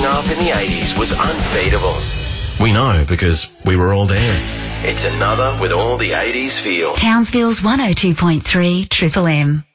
up in the 80s was unbeatable. We know because we were all there. It's another with all the 80s feel. Townsville's 102.3 Triple M.